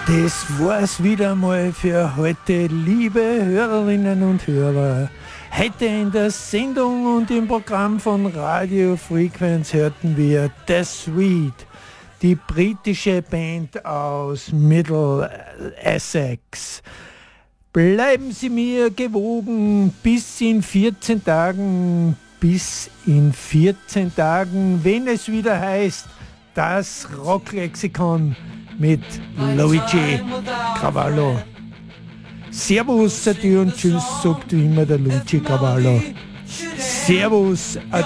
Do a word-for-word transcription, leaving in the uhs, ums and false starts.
Das war's wieder mal für heute, liebe Hörerinnen und Hörer. Heute in der Sendung und im Programm von Radio Frequenz hörten wir The Sweet, die britische Band aus Middle Essex. Bleiben Sie mir gewogen bis in vierzehn Tagen, bis in vierzehn Tagen, wenn es wieder heißt, das Rocklexikon mit Luigi Cavallo. Servus, Ade und Tschüss, sagt wie immer der Luigi Cavallo. Servus, Ade.